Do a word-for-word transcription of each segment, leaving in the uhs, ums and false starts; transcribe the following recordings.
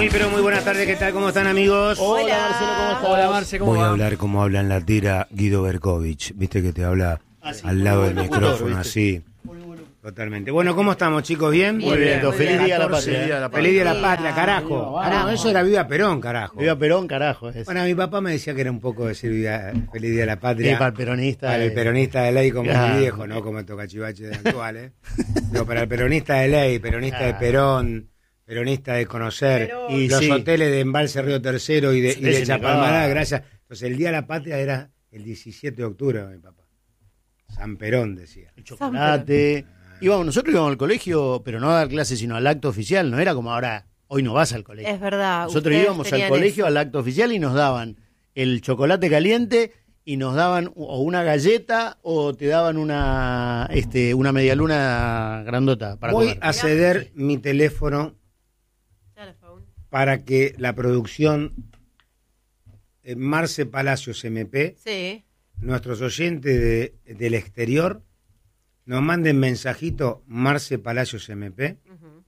Muy, pero muy buenas tardes, ¿qué tal? ¿Cómo están, amigos? Hola, Marcelo, ¿cómo estás? Hola, Marce, ¿cómo Voy va? a hablar como habla en la tira Guido Berkovich, viste que te habla Ah, sí, al lado muy del bueno, micrófono, ¿viste? así. Totalmente. Bueno, ¿cómo estamos, chicos? ¿Bien? Muy bien, muy feliz bien. día a la catorce, patria. Feliz día a la Feliz día a la patria. patria, carajo. Viva, Ah, no, vamos. eso era Viva Perón, carajo. Viva Perón, carajo. Es. Bueno, mi papá me decía que era un poco decir viva- Feliz día a la Sí, patria. para el peronista. Para el eh, peronista de ley como Claro. mi viejo, no como el tocachivache de actual, ¿eh? Pero para el peronista de ley, peronista de Claro. Perón, peronista de conocer, Perón. y Y los sí. hoteles de Embalse Río Tercero y de, y de Ese me Chapalmalá, acaba. gracias. Entonces el Día de la Patria era el diecisiete de octubre, mi papá. San Perón decía. El chocolate. Íbamos, nosotros íbamos al colegio, pero no a dar clases, sino al acto oficial. No era como ahora, hoy no vas al colegio. Es verdad. Nosotros ustedes íbamos al tenían colegio, eso. al acto oficial, y nos daban el chocolate caliente y nos daban o una galleta o te daban una este una medialuna grandota para Voy comer. a ceder mi teléfono Telephone. para que la producción eh, Marce Palacios M P, Sí. nuestros oyentes de- del exterior, nos manden mensajito Marce Palacios M P, Ujú.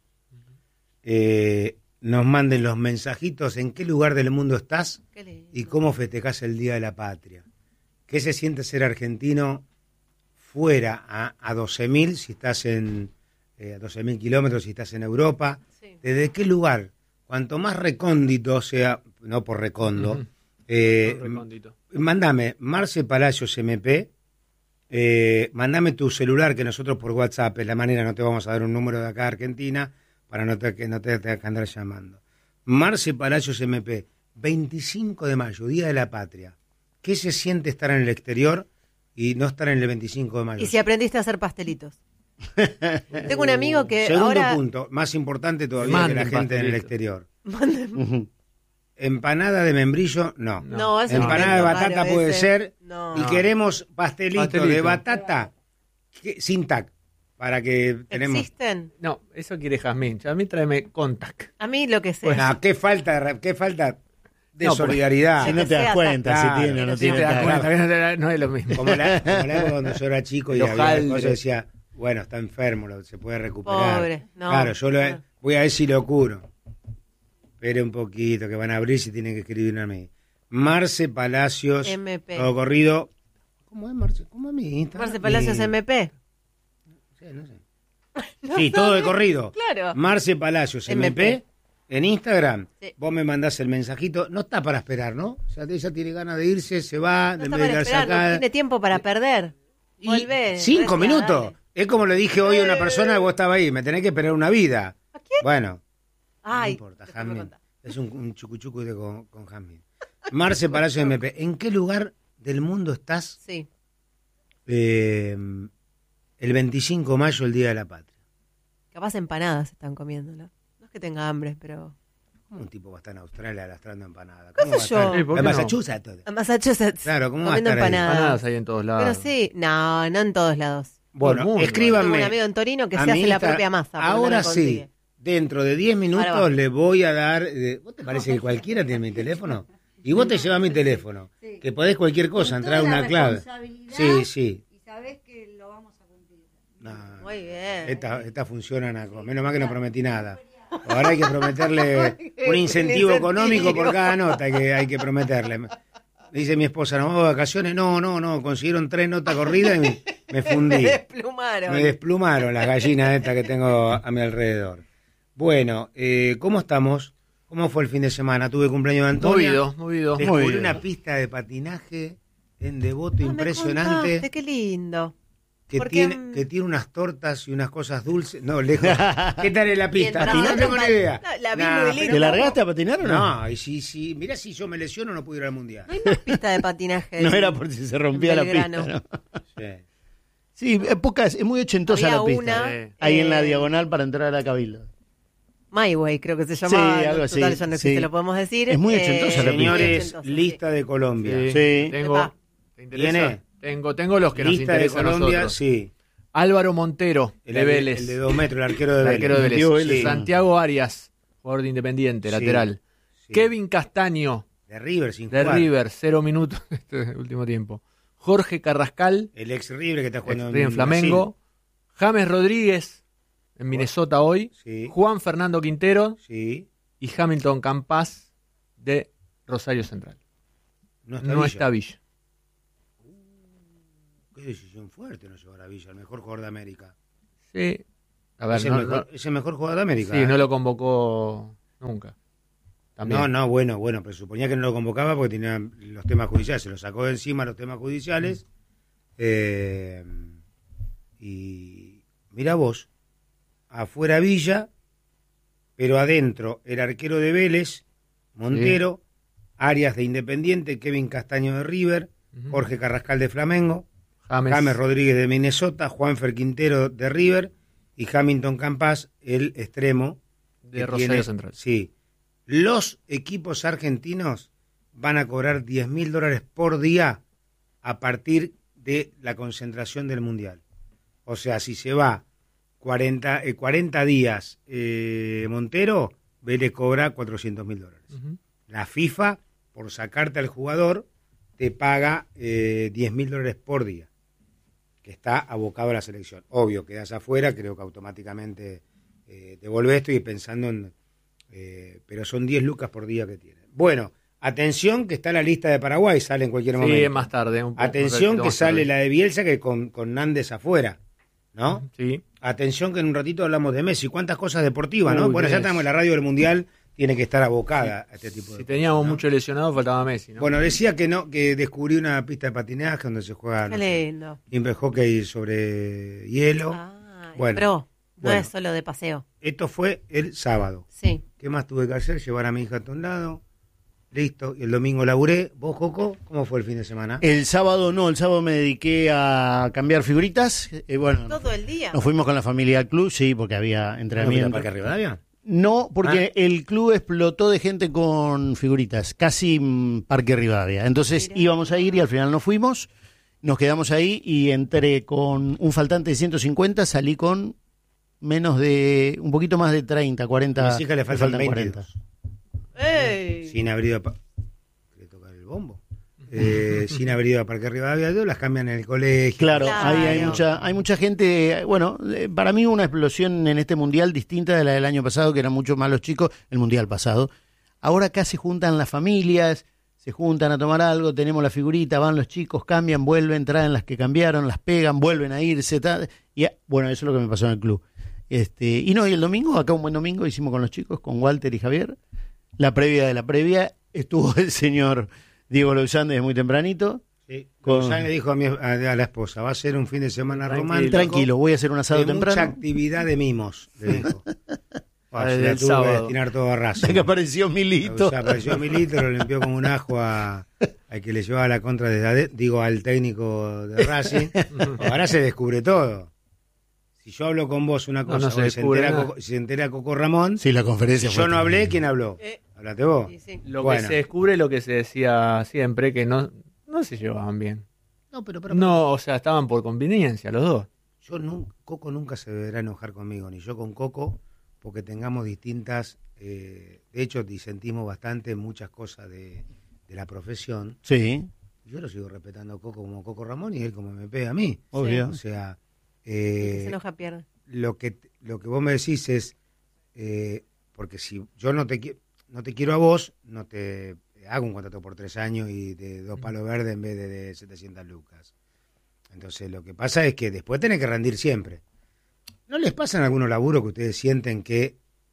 eh, nos manden los mensajitos en qué lugar del mundo estás Qué lindo. y cómo festejás el Día de la Patria. ¿Qué se siente ser argentino fuera a, a doce mil si estás en eh, a doce mil kilómetros si estás en Europa? Sí. ¿Desde qué lugar? Cuanto más recóndito sea, no por recondo, Ujú. eh, Un recóndito. mándame Marce Palacios M P, eh, mándame tu celular, que nosotros por WhatsApp, es la manera, no te vamos a dar un número de acá a Argentina para no te, que no te tengas que andar llamando. Marce Palacios M P, veinticinco de mayo, Día de la Patria. ¿Qué se siente estar en el exterior y no estar en el veinticinco de mayo? Y si aprendiste a hacer pastelitos. Tengo un amigo que Segundo ahora... punto, más importante todavía Manden que la gente en el pastelitos. exterior. Ujú. Empanada de membrillo, no. No, es un Empanada de invento batata raro puede ese. ser. No. Y queremos pastelito, Pastelito. de batata que- sin tac. Para que tenemos. ¿Existen? No, eso quiere Jazmín. Jazmín, tráeme contact. A mí lo que sé. No, qué falta, de re- qué falta de No, porque- solidaridad. Si no te das sea cuenta Claro, si tiene o no sí Si tiene. te das tal. cuenta que no, te- no es lo mismo. Como la, como la época cuando yo era chico y Los había jaldres. cosas, decía, bueno, está enfermo, lo- se puede recuperar. Pobre, no. Claro, yo lo, No. voy a ver si lo curo. Espere un poquito, que van a abrir si tienen que escribir a mí. Marce Palacios, M P. todo corrido. ¿Cómo es Marce? ¿Cómo es mi Instagram? Marce Palacios Mi- M P. Sí, no sé. Sí, todo de corrido. Claro. Marce Palacios M P, M P. en Instagram. Sí. Vos me mandás el mensajito. No está para esperar, ¿no? O sea, ella tiene ganas de irse, se va, No en está vez de para quedarse esperar, no acá. tiene tiempo para perder. Y Volvé. cinco resta, minutos. dale. Es como le dije hoy a una persona, vos estabas ahí, me tenés que esperar una vida. ¿A quién? Bueno, Ay, no importa, después me Jazmín. contás. Es un, un chucuchucu de con, con Jazmín. Marce Palacios M P, ¿en qué lugar del mundo estás Sí. eh, el veinticinco de mayo, el Día de la Patria? Capaz empanadas están comiendo, ¿no? No es que tenga hambre, pero... ¿Cómo un tipo va a estar en Australia lastrando empanadas? ¿Qué ¿Cómo va sé a estar? yo? Eh, ¿por qué En no? Massachusetts. A Massachusetts. Claro, ¿cómo va a comiendo estar ahí? empanadas. Empanadas hay en todos lados. Pero sí, no, no en todos lados. Bueno, Todo el mundo. escríbanme. Tengo un amigo en Torino que a se mi hace la Insta- propia masa. porque no Ahora la sí, consigue. dentro de diez Ahora minutos va. le voy a dar... eh, ¿Vos te parece que cualquiera tiene mi teléfono? Y vos te llevas mi teléfono. Sí. Que podés cualquier cosa, Con entrar toda una la clave. responsabilidad Sí, sí. Y sabés que lo vamos a cumplir. No, Muy bien. Esta, esta funciona, Naco. Menos mal que no prometí nada. Ahora hay que prometerle un incentivo incentivo. económico por cada nota que hay que prometerle. Me dice mi esposa, ¿no vamos de vacaciones? No, no, no. Consiguieron tres notas corridas y me, me fundí. Me desplumaron. Me desplumaron las gallinas estas que tengo a mi alrededor. Bueno, eh, ¿cómo estamos? ¿Cómo fue el fin de semana? Tuve cumpleaños de Antonio. Movido, movido. Descubrí Muy bien. una pista de patinaje en Devoto Ah, me impresionante. contaste, qué lindo. Que Porque, tiene, mm, que tiene unas tortas y unas cosas dulces. No, lejos. ¿Qué tal es la pista? Bien, no no, tengo no, ni idea. no, la vi Nah, muy pero- linda. ¿Te largaste a patinar o no? No, y si, si, mirá, si yo me lesiono no puedo ir al mundial. No hay más pista de patinaje. No en- era por si se rompía la pista, Belgrano. ¿no? Sí. Sí, es poca, es muy ochentosa Había la pista. una, eh. Ahí en la eh, diagonal para entrar a la Cabildo. My Way, creo que se llamaba. Sí, algo Total, así, ya no sí. existe, lo podemos decir. Es muy ochentosa la pista. Señores, ochentosa, lista de Colombia. Sí. Sí. Tengo, Epa. ¿te interesa? ¿Tiene? Tengo, tengo los que nos Lista de interesan a Colombia, nosotros. sí. Álvaro Montero, El, de Vélez. el de dos metros, el arquero de El Vélez. arquero de Vélez. Metió Vélez. Sí. Santiago Arias, jugador de Independiente, Sí, lateral. sí. Kevin Castaño, De River, sin de jugar. River, cero minutos este último tiempo. Jorge Carrascal, El ex River que está jugando en Flamengo. James Rodríguez, en Minnesota hoy. Sí. Juan Fernando Quintero, Sí. y Hamilton Campas de Rosario Central. No está No Villa. está Villa. Qué decisión fuerte no llevar a Villa, el mejor jugador de América. Sí. A ver, es, el no, mejor, no- es el mejor jugador de América. sí, ¿eh? no lo convocó nunca. También. No, no, bueno, bueno, pero suponía que no lo convocaba porque tenía los temas judiciales, se lo sacó de encima los temas judiciales. Eh, y mira vos, afuera Villa, pero adentro el arquero de Vélez, Montero, Arias de Independiente, Kevin Castaño de River, Ujú. Jorge Carrascal de Flamengo, James, James Rodríguez de Minnesota, Juanfer Quintero de River y Hamilton Campas, el extremo de que Rosario tiene- Central. Sí. Los equipos argentinos van a cobrar diez mil dólares por día a partir de la concentración del Mundial. O sea, si se va cuarenta, eh, cuarenta días eh, Montero, Vélez cobra cuatrocientos mil dólares. Ujú. La FIFA, por sacarte al jugador, te paga eh, diez mil dólares por día, que está abocado a la selección. Obvio, quedas afuera, creo que automáticamente eh, te volvés, estoy pensando en... eh, pero son diez lucas por día que tienen. Bueno, atención que está la lista de Paraguay, sale en cualquier Sí, momento. más tarde. Un poco, Atención un que ratito más sale tarde. la de Bielsa que con, con Nández afuera, ¿no? Sí. Atención que en un ratito hablamos de Messi. ¿Cuántas cosas deportivas, no? Uy, Bueno, ya Messi. estamos en la radio del Mundial, tiene que estar abocada a este tipo de Si cosas, teníamos ¿no? mucho lesionado, faltaba Messi, ¿no? Bueno, decía que no, que descubrí una pista de patinaje donde se juega no Qué sé, lindo. indoor hockey sobre hielo. Ah, Bueno, pro. No bueno. es solo de paseo. Esto fue el sábado. Sí. ¿Qué más tuve que hacer? Llevar a mi hija a todo lado. Listo. Y el domingo laburé. ¿Vos, Coco? ¿Cómo fue el fin de semana? El sábado no, el sábado me dediqué a cambiar figuritas. Eh, bueno, Todo el día. nos fuimos con la familia al club, sí, porque había ¿No fuiste entrenamiento. al Parque Rivadavia? No, porque Ah. el club explotó de gente con figuritas, casi mm, Parque Rivadavia. Entonces Mirá. íbamos a ir y al final no fuimos, nos quedamos ahí y entré con un faltante de ciento cincuenta, salí con menos de, un poquito más de treinta, A cuarenta. mis hijas le me faltan cuarenta. veintidós. ¡Ey! Sin haber ido a... pa- ¿Querés tocar el bombo? Eh, sin haber ido a Parque Rivadavia, las cambian en el colegio. Claro, Claro. ahí hay mucha, hay mucha gente, bueno, eh, para mí una explosión en este mundial distinta de la del año pasado, que eran mucho más los chicos, el mundial pasado. Ahora acá se juntan las familias, se juntan a tomar algo, tenemos la figurita, van los chicos, cambian, vuelven, traen las que cambiaron, las pegan, vuelven a irse, tal, y ah, bueno, eso es lo que me pasó en el club. Este, y no, y el domingo, acá un buen domingo, hicimos con los chicos, con Walter y Javier, la previa de la previa, estuvo el señor Diego Louzán desde muy tempranito. Sí. Con- González le dijo a, mi- a- a la esposa, va a ser un fin de semana Tranquilo. romántico. Tranquilo, voy a hacer un asado de mucha temprano. actividad de mimos, le dijo. Ah, Desde se la el tuvo que sábado. destinar todo a Racing. Hasta que apareció Milito. O sea, apareció Milito, lo limpió como un ajo a, al que le llevaba la contra desde ade- digo, al técnico de Racing. Ahora se descubre todo. Si yo hablo con vos una No, cosa, no se o se, descubre entera nada. Coco, se entera Coco Ramón, Sí, la conferencia si fue yo no hablé, tremenda. ¿quién habló? Eh, Hablate vos. sí, sí. Lo Bueno. que se descubre es lo que se decía siempre, que no, no se llevaban bien. No, pero, pero- No, o sea, estaban por conveniencia los dos. Yo nunca, Coco nunca se deberá enojar conmigo, ni yo con Coco, porque tengamos distintas, eh, de hecho disentimos bastante en muchas cosas de, de la profesión. Sí, Yo lo sigo respetando a Coco como Coco Ramón y él como me pega a mí. obvio. O sea, El que eh, se enoja pierde. lo que lo que vos me decís es, eh, porque si yo no te qui- no te quiero a vos, no te hago un contrato por tres años y de dos palos verdes en vez de, de setecientas lucas. Entonces lo que pasa es que después tenés que rendir siempre. ¿No les pasa en algunos laburos que ustedes sienten que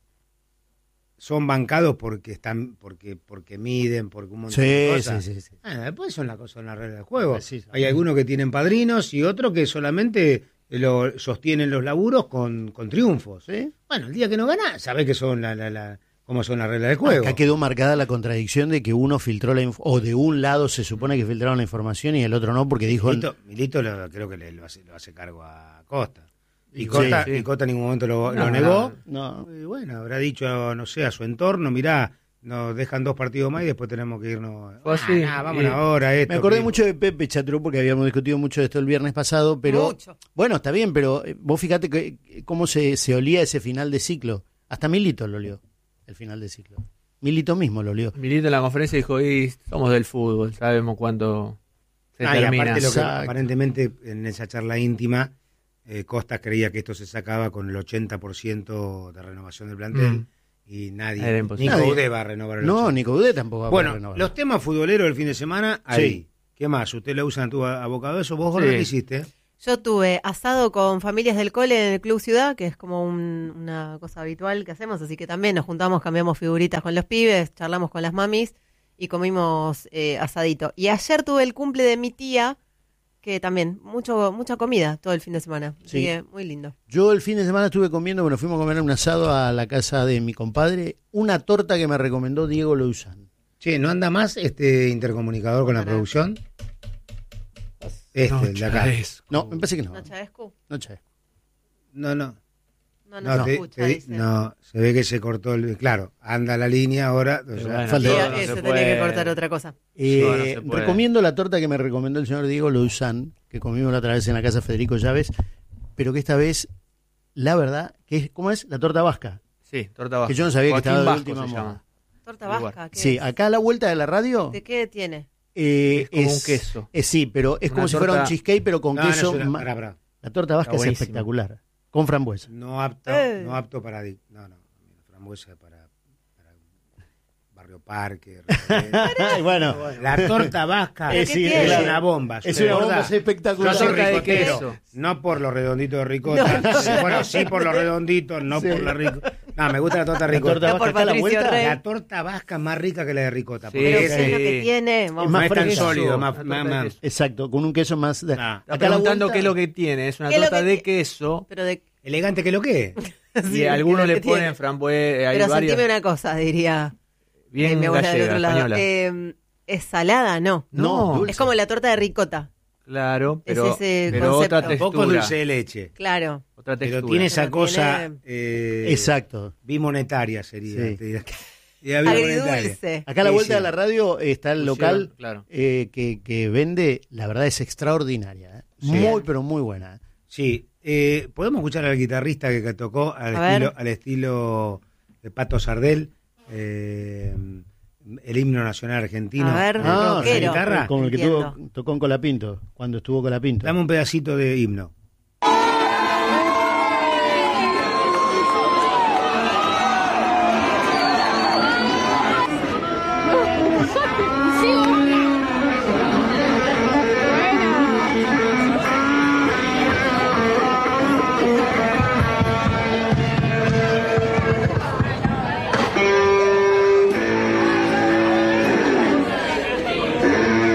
son bancados porque están, porque, porque miden, porque un montón de Sí, cosas? sí, sí, sí. Ah, después son las cosas, son las reglas del juego. Sí, sí. Hay algunos que tienen padrinos y otros que solamente lo sostienen los laburos con, con triunfos. ¿Sí? Bueno, el día que no ganás, sabés que son la, la, la, cómo son las reglas del juego. Acá quedó marcada la contradicción de que uno filtró la inf- o de un lado se supone que filtraron la información y el otro no, porque dijo Milito, Milito lo- creo que le, lo, hace, lo hace cargo a Costa. Y, Sí, Costa, sí. y Costa en ningún momento lo, lo No, negó. no. Y bueno, habrá dicho, no sé, a su entorno, mirá, nos dejan dos partidos más y después tenemos que irnos. Fue así. Ah, vamos Y- ahora. Esto, Me acordé que- mucho de Pepe Chatrú porque habíamos discutido mucho de esto el viernes pasado, pero Mucho. bueno, está bien, pero eh, vos fíjate que, eh, cómo se, se olía ese final de ciclo. Hasta Milito lo olió, el final de ciclo. Milito mismo lo olió. Milito en la conferencia dijo, y somos del fútbol, sabemos cuándo se Ah, y termina. aparte lo que Exacto. aparentemente en esa charla íntima, eh, Costa creía que esto se sacaba con el ochenta por ciento de renovación del plantel Mm. y nadie, Era imposible. Nico Nadie. Udé va a renovar el No, ochenta. Nico Udé tampoco va a poder Bueno, renovar. los temas futboleros del fin de semana, ahí. Sí. ¿Qué más? ¿Usted lo usa en tu abocado eso? ¿Vos, Jorge, Sí. qué hiciste? Yo tuve asado con familias del cole en el Club Ciudad, que es como un- una cosa habitual que hacemos, así que también nos juntamos, cambiamos figuritas con los pibes, charlamos con las mamis y comimos eh, asadito. Y ayer tuve el cumple de mi tía, que también, mucho mucha comida todo el fin de semana, así Sí. que muy lindo. Yo el fin de semana estuve comiendo, bueno, fuimos a comer un asado a la casa de mi compadre, una torta que me recomendó Diego Louzán. Che, ¿no anda más este intercomunicador con la Para. producción? Este, No, el de acá. Chávez. No, me parece que no. ¿No, Chavescu? No, che. No, no. No, no, se te- escucha, te di- dice. no, se ve que se cortó el... Claro, anda la línea ahora. o sea, bueno, falta- Sí, todo no eh, se se puede. tenía que cortar otra cosa. Eh, No, no se puede. recomiendo la torta que me recomendó el señor Diego Louzán, que comimos la otra vez en la casa Federico Llaves, pero que esta vez, la verdad, que es, ¿cómo es? La torta vasca. Sí, torta vasca. Que yo no sabía que Joaquín estaba de Vasco última se moda. llama. Torta El lugar. vasca, ¿qué Sí, es? acá a la vuelta de la radio. ¿De qué tiene? eh, Es como un queso. eh, sí, pero es Una como si fuera un torta- cheesecake, pero con no, no, queso. es una- ma- pará, pará. La torta vasca Está es buenísimo. espectacular. Con frambuesa. No apto, Eh. no apto para... di- No, no. Frambuesa para, para Barrio Parque. Ay, bueno, La torta vasca Eh, es, sí, es claro. una bomba. es ¿de una bomba, verdad? es espectacular. Yo soy Torta de ricotero, queso. no por los redonditos de ricota. Sí, bueno, sí por los redonditos, no Sí. por la ricota. No, me gusta la torta La ricota. torta vasca por acá a la Patricio vuelta. Rey. La torta vasca es más rica que la de ricota. Sí, porque Pero es, ¿qué es lo sí. que tiene? Vamos no más es tan fresca. sólido, La más, torta más, de más- queso. Exacto, con un queso más. de- Ah. Está acá a la preguntando vuelta- qué es lo que tiene. Es una ¿Qué es lo torta que de tiene? queso Pero de elegante que lo que es. y Sí, algunos ¿qué es lo le que ponen tiene? frambuesa. Hay Pero varias. sentime una cosa, diría eh, Bien mi abuela del gallega, otro lado. española. Eh, ¿Es salada? No. No, No, dulce. Es como la torta de ricota. Claro, Es pero, ese pero concepto. otra Tampoco textura. dulce de leche. Claro. Otra textura. Pero tiene esa Pero cosa tiene- eh, Exacto. bimonetaria sería. Sí. te dirá. Idea bimonetaria. Agridulce. Acá a la Sí, vuelta sí. de la radio está el Fusión, local claro. eh, que, que vende, la verdad es extraordinaria. ¿eh? Sí. Muy, pero muy buena. Sí, eh, podemos escuchar al guitarrista que, que tocó al A estilo, ver. al estilo de Pato Sardel, eh, el himno nacional argentino. A ver, Eh, Ah, con la rockero. guitarra. Con el que Entiendo. tuvo, tocó en Colapinto, cuando estuvo Colapinto. Dame un pedacito de himno.